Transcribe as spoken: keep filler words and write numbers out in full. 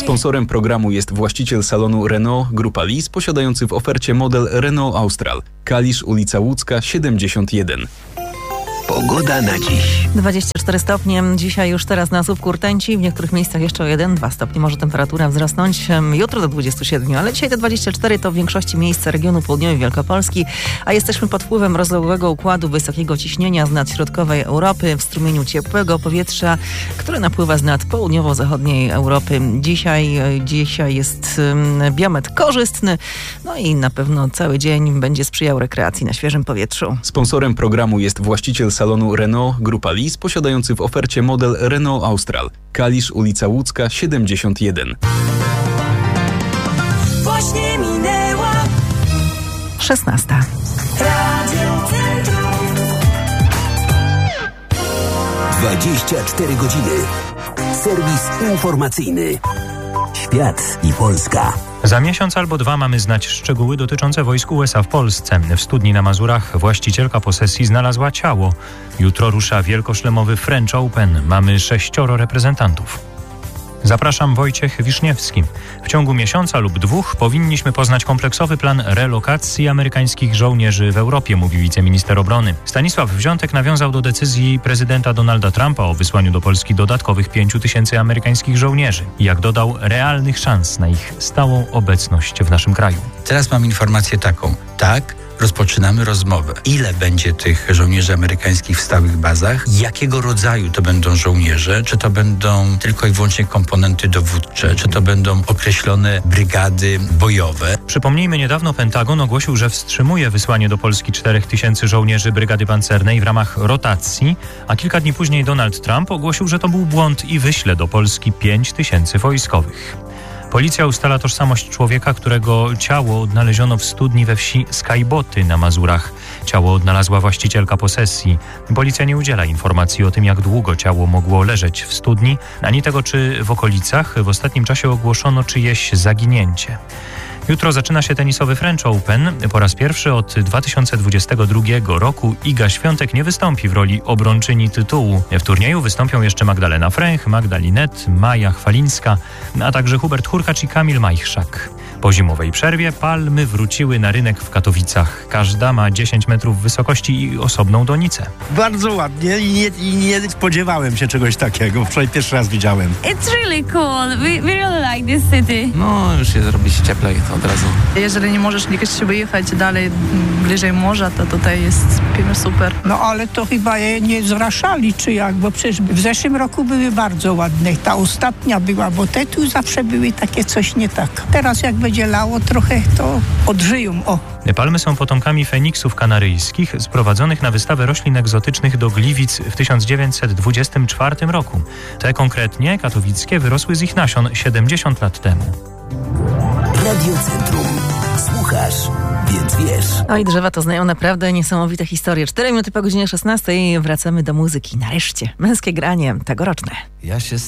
Sponsorem programu jest właściciel salonu Renault Grupa Lis, posiadający w ofercie model Renault Austral. Kalisz, ulica Łódzka, siedemdziesiąt jeden. Pogoda na dziś. dwadzieścia cztery stopnie. Dzisiaj już teraz na słupku rtęci. W niektórych miejscach jeszcze o jeden dwa stopnie może temperatura wzrosnąć. Jutro do dwudziestu siedmiu, ale dzisiaj te dwadzieścia cztery to w większości miejsc regionu południowej Wielkopolski, a jesteśmy pod wpływem rozległego układu wysokiego ciśnienia z nadśrodkowej Europy w strumieniu ciepłego powietrza, które napływa z nad południowo-zachodniej Europy. Dzisiaj, dzisiaj jest biometr korzystny, no i na pewno cały dzień będzie sprzyjał rekreacji na świeżym powietrzu. Sponsorem programu jest właściciel salonu Renault Grupa Lis, posiadający w ofercie model Renault Austral. Kalisz, ulica Łódzka, siedemdziesiąt jeden. Właśnie minęła szesnasta. Radio Centrum. dwadzieścia cztery godziny. Serwis informacyjny. Świat i Polska. Za miesiąc albo dwa mamy znać szczegóły dotyczące wojsk U S A w Polsce. W studni na Mazurach właścicielka posesji znalazła ciało. Jutro rusza wielkoszlemowy French Open. Mamy sześcioro reprezentantów. Zapraszam, Wojciech Wiszniewski. W ciągu miesiąca lub dwóch powinniśmy poznać kompleksowy plan relokacji amerykańskich żołnierzy w Europie, mówi wiceminister obrony. Stanisław Wziątek nawiązał do decyzji prezydenta Donalda Trumpa o wysłaniu do Polski dodatkowych pięciu tysięcy amerykańskich żołnierzy. Jak dodał, realnych szans na ich stałą obecność w naszym kraju. Teraz mam informację taką. Tak, rozpoczynamy rozmowę. Ile będzie tych żołnierzy amerykańskich w stałych bazach? Jakiego rodzaju to będą żołnierze? Czy to będą tylko i wyłącznie komponenty dowódcze? Czy to będą określone brygady bojowe? Przypomnijmy, niedawno Pentagon ogłosił, że wstrzymuje wysłanie do Polski czterech tysięcy żołnierzy brygady pancernej w ramach rotacji, a kilka dni później Donald Trump ogłosił, że to był błąd i wyśle do Polski pięć tysięcy wojskowych. Policja ustala tożsamość człowieka, którego ciało odnaleziono w studni we wsi Skajboty na Mazurach. Ciało odnalazła właścicielka posesji. Policja nie udziela informacji o tym, jak długo ciało mogło leżeć w studni, ani tego, czy w okolicach w ostatnim czasie ogłoszono czyjeś zaginięcie. Jutro zaczyna się tenisowy French Open. Po raz pierwszy od dwa tysiące dwudziestego drugiego roku Iga Świątek nie wystąpi w roli obrończyni tytułu. W turnieju wystąpią jeszcze Magdalena Fręch, Magda Linet, Maja Chwalińska, a także Hubert Hurkacz i Kamil Majchrzak. Po zimowej przerwie palmy wróciły na rynek w Katowicach. Każda ma dziesięć metrów wysokości i osobną donicę. Bardzo ładnie i nie, i nie spodziewałem się czegoś takiego. Wczoraj pierwszy raz widziałem. It's really cool. We, we really like this city. No, już się zrobi się cieplej od razu. Jeżeli nie możesz gdzieś wyjechać dalej, bliżej morza, to tutaj jest super. No ale to chyba je nie zraszali, czy jak, bo przecież w zeszłym roku były bardzo ładne. Ta ostatnia była, bo te tu zawsze były takie coś nie tak. Teraz jak będzie lało trochę, to odżyją, o. Palmy są potomkami feniksów kanaryjskich sprowadzonych na wystawę roślin egzotycznych do Gliwic w tysiąc dziewięćset dwudziestym czwartym roku. Te konkretnie, katowickie, wyrosły z ich nasion siedemdziesiąt lat temu. Radio Centrum. Słuchasz, więc wiesz. Oj, drzewa to znają naprawdę niesamowite historie. Cztery minuty po godzinie szesnastej wracamy do muzyki. Nareszcie, męskie granie tegoroczne. Ja się